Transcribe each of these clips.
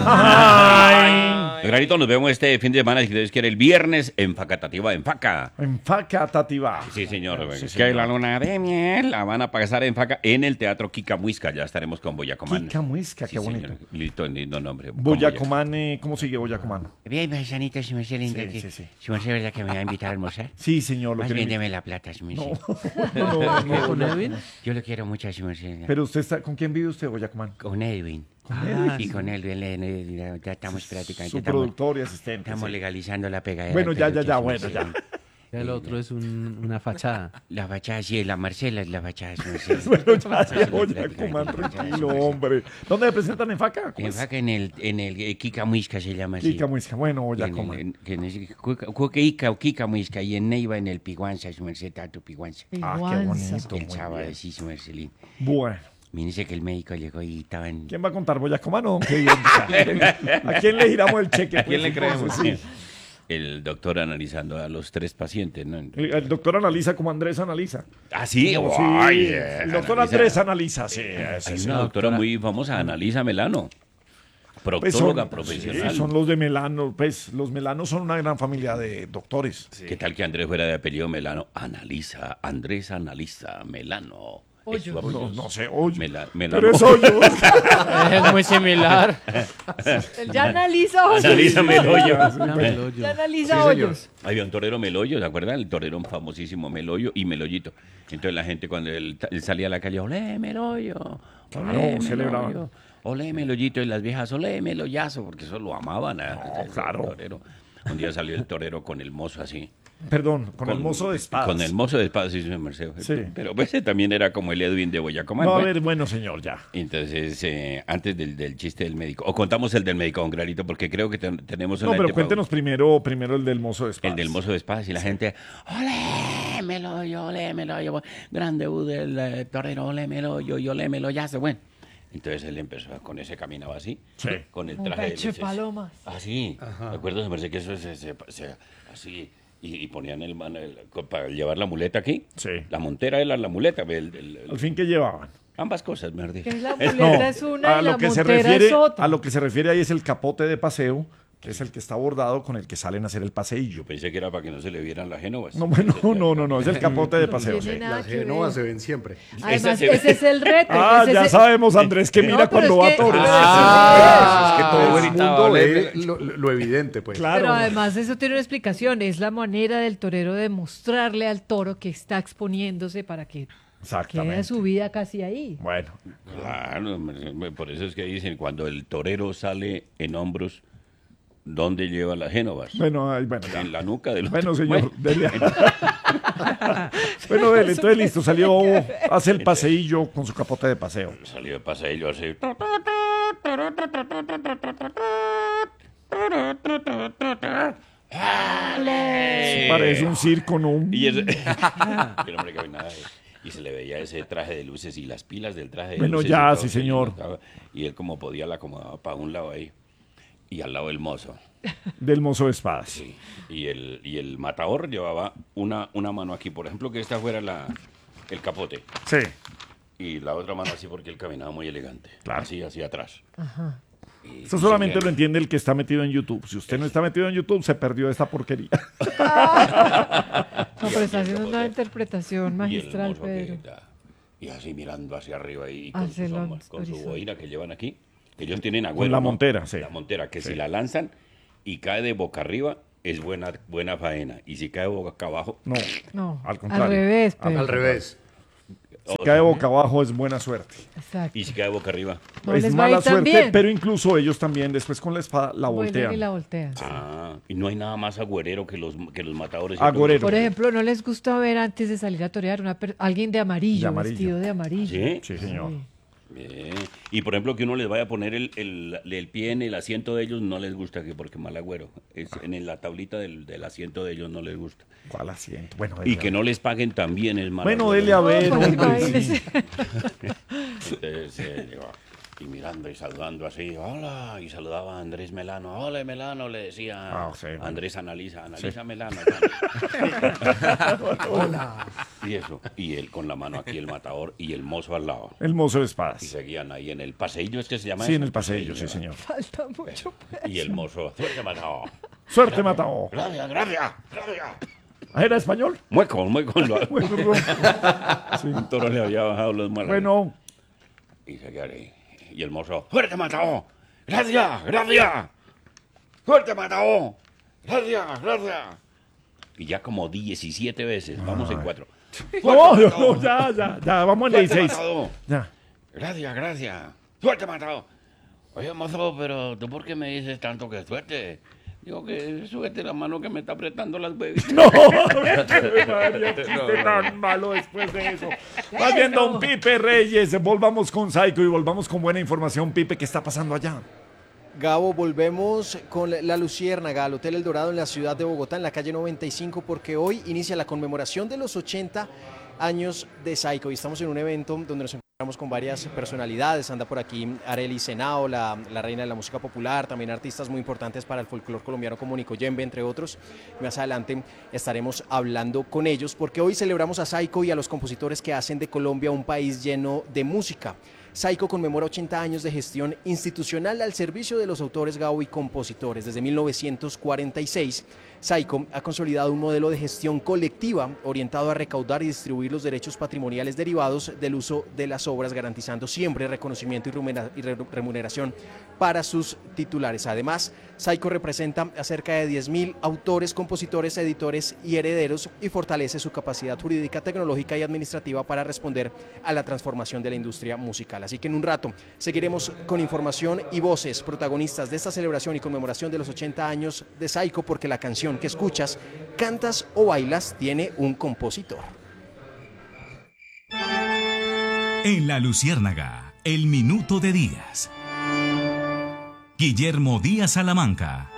Granito, nos vemos este fin de semana, si Dios quiere, el viernes en Facatativa, en Faca. En Facatativa. Sí, señor. Sí, Es señor. que la luna de miel la van a pasar en Faca, en el Teatro Kika Muisca. Ya estaremos con Boyacomán. Kika Muisca, qué bonito. Señor. Lindo nombre. Con Boyacomán, ¿cómo sigue Boyacomán? Bien, paisanito, si me sé linda. Sí. Si me sé, ¿verdad que me va a invitar a almorzar? Sí, señor. Lo Más que bien deme la plata, si me sé. ¿Con Edwin? Yo lo quiero mucho, si me sé. Pero usted está, ¿con quién vive usted, Boyacomán? Con Edwin. Edwin. Y con Edwin, ya estamos prácticamente. Su productor y asistente. Estamos sí. legalizando la pegadera. Bueno, ya, pero bueno, sí, ya. El otro es una fachada. La fachada, sí, la Marcela es la fachada. Si me sé. Bueno, ya, Sí, Boyacomán, prácticamente, tranquilo, sí, sí. hombre. ¿Dónde me presentan en Faca? ¿Cómo En es? Faca, en el Kika Muisca se llama así. Kika Muisca. Bueno, Boyacomán. Kika o Kika Muisca. Y en Neiva, en el Piguanza, su merced, Tato Piguanza. Ah, qué bonito. El muy sábado, bien. sí, su merced. Bueno. Me dice que el médico llegó y estaban... ¿Quién va a contar, Boyacomán o qué? ¿A quién le giramos el cheque? ¿A quién le pues, creemos? entonces, sí. El doctor analizando a los 3 pacientes, ¿no? El doctor analiza como Andrés analiza. Ah, sí. Sí, Ay, el doctor analiza. Andrés analiza, sí. Hay una doctora muy famosa, Analisa Melano. Pues Proctóloga son, profesional. sí, son los de Melano. Pues los Melanos son una gran familia de doctores. ¿Qué tal que Andrés fuera de apellido Melano? Analiza, Andrés analiza, Melano. Es su apellido. No sé, oye. Melano. Pero es hoyo. Es muy similar. Él ya analiza hoyos. Analiza Meloyo. Ya analiza hoyos. Había un torero Meloyo, ¿se acuerdan? El torero famosísimo Meloyo y Meloyito. Entonces la gente cuando él salía a la calle, olé Meloyo, Claro, olé celebraban. Meloyo, olé Meloyito, y las viejas, olé Meloyazo, porque eso lo amaban. claro. El torero. Un día salió el torero con el mozo así. Perdón, con el mozo de espadas. Con el mozo de espadas, sí, señor Merced. Sí. Pero ese también era como el Edwin de Boyacomán. No, a pues. ver, bueno, señor, ya. Entonces, antes del chiste del médico, o contamos el del médico, don Granito, porque creo que tenemos No, pero cuéntenos primero el del mozo de espadas. el del mozo de espadas y la gente, olé Meloyo, gran debut del torero, olé Meloyo, y olé Meloyazo, bueno. Entonces él empezó con ese caminaba así, Sí. con el Un traje pecho de luces. palomas. Así, ¿me acuerdas? Me parece que eso es así, y ponían para llevar la muleta aquí, Sí. la montera era la muleta, Al fin, ¿qué llevaban? ambas cosas, me Que la Es- muleta es una a y lo la que se montera refiere, es otra. a lo que se refiere ahí es el capote de paseo, que es el que está bordado con el que salen a hacer el paseillo. Pensé que era para que no se le vieran las génovas. No, bueno, no, es el capote de paseo. tiene sí. nada Las que ver. genovas se ven siempre. Además, Esa- ese es el reto. Ah, ese ya es- sabemos, Andrés, que mira No, pero cuando es va a que- toros. Es que todo el ahorita mundo vale. ve lo evidente, pues. Claro. Pero además eso tiene una explicación. Es la manera del torero de mostrarle al toro que está exponiéndose para que quede Exactamente. su vida casi ahí. Bueno, Claro, por eso es que dicen, cuando el torero sale en hombros, ¿dónde lleva las génovas? bueno, ya. En la nuca del Bueno, otro. señor, dele. Bueno, dele, entonces listo, salió, hace el paseillo con su capote de paseo. Salió de paseillo así. ¡Ale! Parece un circo, ¿no? Y ese... Pero, hombre, que no nada. Y se le veía ese traje de luces y las pilas del traje de Bueno, luces. ya, y todo, sí, señor. Y él como podía la acomodaba para un lado ahí. Y al lado el mozo. Del mozo de espadas. Sí. Y el matador llevaba una mano aquí, por ejemplo, que esta fuera el capote. Sí. Y la otra mano así porque él caminaba muy elegante. Claro. Así, hacia atrás. Y- Eso y solamente seguía- lo entiende el que está metido en YouTube. Si usted no está metido en YouTube, se perdió esta porquería. No, pero está haciendo una interpretación y el magistral, mozo que Pedro. y así mirando hacia arriba y Hacia el con su horizonte. boina que llevan aquí. Que ellos tienen agüero. Con la ¿no? montera, sí. La montera, que Sí. si la lanzan y cae de boca arriba, es buena faena. Y si cae boca abajo, No, No, al contrario. al revés, Pedro. Al revés. Si cae boca abajo es buena suerte. Exacto. y si cae boca arriba. No es les va a mala ir tan suerte, bien. pero incluso ellos también después con la espada la Vuelven voltean. y la voltean. Y no hay nada más agüerero que los matadores. Agorero. Por ejemplo, ¿no les gusta ver antes de salir a torear alguien de amarillo, De amarillo. vestido de amarillo? ¿Sí? Sí, señor. Sí. Bien. Y por ejemplo, que uno les vaya a poner el pie en el asiento de ellos, no les gusta, porque mal agüero. La tablita del asiento de ellos no les gusta. ¿Cuál asiento? Bueno, Y dele que no les paguen también es mal Bueno, agüero. dele a ver, Pues hombre. imagínese. sí. Entonces, Y mirando y saludando así, hola, y saludaba a Andrés Melano. Hola, Melano, le decía sí. Andrés analiza Sí. Melano. Hola. Y eso, y él con la mano aquí, el matador, y el mozo al lado. El mozo de Y espadas. seguían ahí en el paseillo, ¿es que se llama Sí, eso? en el pasillo, sí, ¿verdad? señor. Falta mucho. pues. Y el mozo, suerte, matador. Suerte, Matao. Gracias, gracias. ¿Era español? Mueco. Sí. Un toro le había bajado los muelas. Bueno, Y se quedaron ahí. Y el mozo, ¡fuerte, matao! ¡Gracias! ¡Fuerte, matao! ¡Gracias! Y ya como 17 veces, vamos en 4. no, ya, vamos en el 16. Matao! Ya. Gracias. ¡Fuerte, matao! Oye, mozo, pero ¿tú por qué me dices tanto que suerte? Digo que súbete la mano que me está apretando las bebidas. No, María, chiste tan malo después de eso. Más bien, don Pipe Reyes, volvamos con Psycho y volvamos con buena información. Pipe, ¿qué está pasando allá? Gabo, volvemos con La Luciérnaga al Hotel El Dorado en la ciudad de Bogotá, en la calle 95, porque hoy inicia la conmemoración de los 80 años de Psycho y estamos en un evento donde nos encontramos con varias personalidades. Anda por aquí Arely Senao, la reina de la música popular, también artistas muy importantes para el folclore colombiano como Nico Yembe, entre otros. Más adelante estaremos hablando con ellos porque hoy celebramos a Psycho y a los compositores que hacen de Colombia un país lleno de música. Psycho conmemora 80 años de gestión institucional al servicio de los autores, Gabo, y compositores. Desde 1946, Psycho ha consolidado un modelo de gestión colectiva orientado a recaudar y distribuir los derechos patrimoniales derivados del uso de las obras, garantizando siempre reconocimiento y remuneración para sus titulares. Además, Psycho representa a cerca de 10.000 autores, compositores, editores y herederos y fortalece su capacidad jurídica, tecnológica y administrativa para responder a la transformación de la industria musical. Así que en un rato seguiremos con información y voces protagonistas de esta celebración y conmemoración de los 80 años de Psycho, porque la canción que escuchas, cantas o bailas tiene un compositor. En La Luciérnaga, el minuto de Díaz. Guillermo Díaz Salamanca.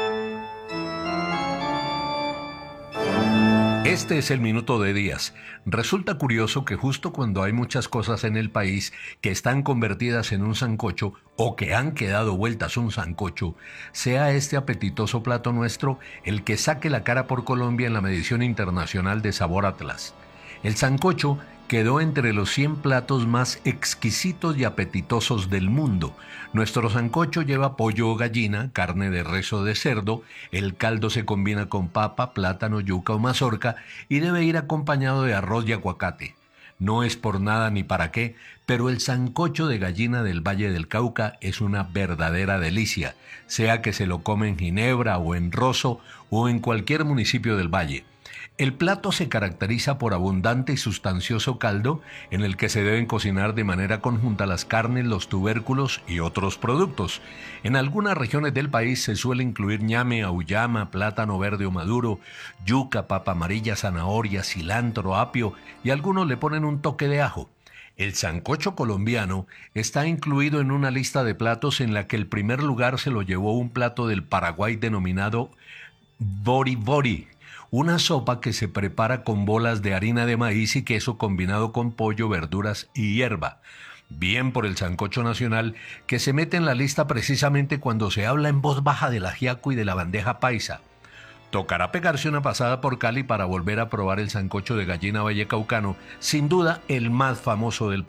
Este es el minuto de Díaz. Resulta curioso que justo cuando hay muchas cosas en el país que están convertidas en un sancocho o que han quedado vueltas un sancocho, sea este apetitoso plato nuestro el que saque la cara por Colombia en la medición internacional de Sabor Atlas. El sancocho quedó entre los 100 platos más exquisitos y apetitosos del mundo. Nuestro sancocho lleva pollo o gallina, carne de res o de cerdo, el caldo se combina con papa, plátano, yuca o mazorca y debe ir acompañado de arroz y aguacate. No es por nada ni para qué, pero el sancocho de gallina del Valle del Cauca es una verdadera delicia, sea que se lo come en Ginebra o en Rosso o en cualquier municipio del valle. El plato se caracteriza por abundante y sustancioso caldo en el que se deben cocinar de manera conjunta las carnes, los tubérculos y otros productos. En algunas regiones del país se suele incluir ñame, auyama, plátano verde o maduro, yuca, papa amarilla, zanahoria, cilantro, apio y algunos le ponen un toque de ajo. El sancocho colombiano está incluido en una lista de platos en la que el primer lugar se lo llevó un plato del Paraguay denominado bori bori, una sopa que se prepara con bolas de harina de maíz y queso combinado con pollo, verduras y hierba. Bien por el sancocho nacional, que se mete en la lista precisamente cuando se habla en voz baja del ajiaco y de la bandeja paisa. Tocará pegarse una pasada por Cali para volver a probar el sancocho de gallina vallecaucano, sin duda el más famoso del país.